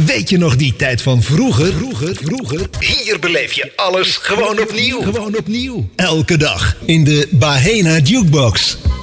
Weet je nog die tijd van vroeger? Hier beleef je alles gewoon opnieuw. Elke dag in de Bahena Jukebox.